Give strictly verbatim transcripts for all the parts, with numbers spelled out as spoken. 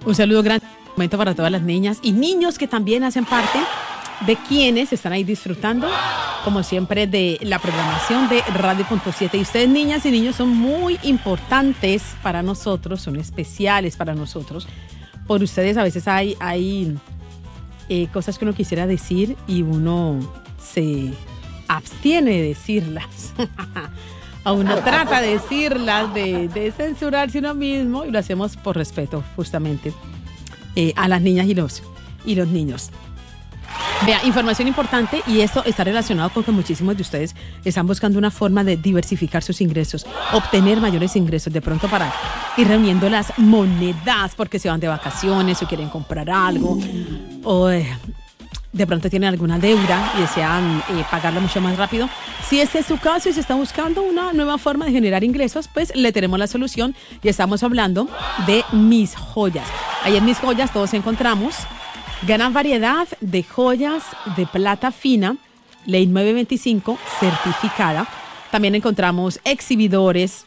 Un saludo grande para todas las niñas y niños que también hacen parte de quienes están ahí disfrutando, como siempre, de la programación de Radio Punto siete. Y ustedes, niñas y niños, son muy importantes para nosotros, son especiales para nosotros. Por ustedes a veces hay, hay eh, cosas que uno quisiera decir y uno se abstiene de decirlas. A uno trata de decirlas, de, de censurarse uno mismo, y lo hacemos por respeto, justamente, eh, a las niñas y los, y los niños. Vea, información importante, y esto está relacionado con que muchísimos de ustedes están buscando una forma de diversificar sus ingresos, obtener mayores ingresos, de pronto para ir reuniendo las monedas porque se van de vacaciones o quieren comprar algo, o eh, de pronto tienen alguna deuda y desean eh, pagarla mucho más rápido. Si este es su caso y se está buscando una nueva forma de generar ingresos, pues le tenemos la solución, y estamos hablando de Mis Joyas. Ahí en Mis Joyas todos encontramos gran variedad de joyas de plata fina, ley nueve veinticinco, certificada. También encontramos exhibidores,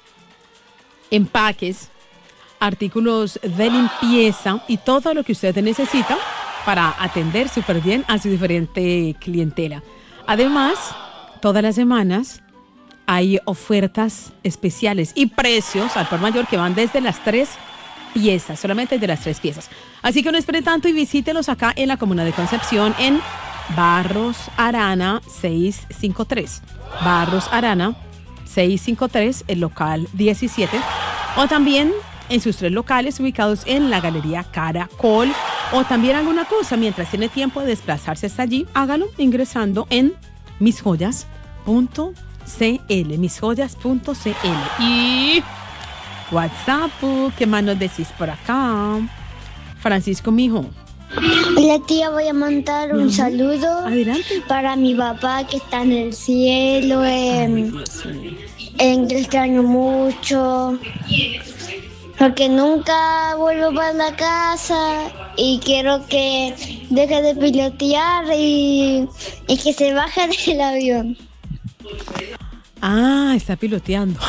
empaques, artículos de limpieza y todo lo que usted necesita para atender súper bien a su diferente clientela. Además, todas las semanas hay ofertas especiales y precios al por mayor que van desde las tres piezas, solamente de las tres piezas. Así que no espere tanto y visítelos acá en la Comuna de Concepción, en Barros Arana seiscientos cincuenta y tres. Barros Arana seiscientos cincuenta y tres, el local diecisiete, o también en sus tres locales ubicados en la Galería Caracol. O también alguna cosa, mientras tiene tiempo de desplazarse hasta allí, hágalo ingresando en mis joyas punto c l, mis joyas punto c l. Y WhatsApp, ¿qué más nos decís por acá? Francisco, mijo. Hola, tía, voy a mandar un uh-huh. saludo. Adelante. Para mi papá que está en el cielo, en, en que extraño mucho, porque nunca vuelvo para la casa y quiero que deje de pilotear y, y que se baje del avión. Ah, está piloteando.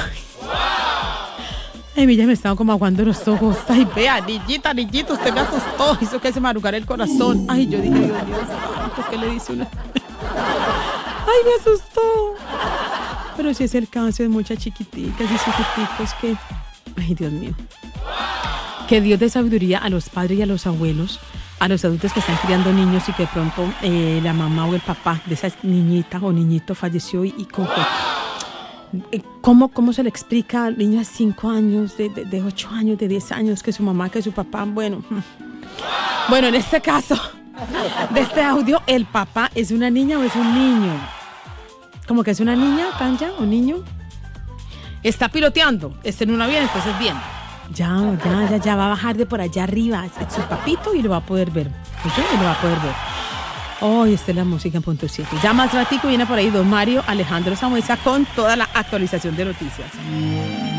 Ay, ya me estaba como aguando los ojos. Ay, vea, niñita, niñito, usted me asustó. Hizo que se me arrugara el corazón. Ay, yo dije, Dios mío santo, ¿qué le dice una? Ay, me asustó. Pero si es el caso de muchas chiquiticas y chiquiticos que... Ay, Dios mío. Que Dios dé sabiduría a los padres y a los abuelos, a los adultos que están criando niños y que de pronto eh, la mamá o el papá de esa niñita o niñito falleció y, y con que... ¿Cómo, ¿Cómo se le explica al niño de cinco años, de, de, de ocho años, de diez años, que su mamá, que su papá, bueno... Bueno, en este caso, de este audio, ¿el papá es una niña o es un niño? ¿Cómo que es una niña, Tanya, o niño? Está piloteando, está en un avión, entonces bien. Ya, ya, ya, ya va a bajar de por allá arriba, es su papito y lo va a poder ver. ¿Oye? Y lo va a poder ver. Oh, esta es la música en punto siete. Ya más ratico viene por ahí don Mario Alejandro Samuesa con toda la actualización de noticias.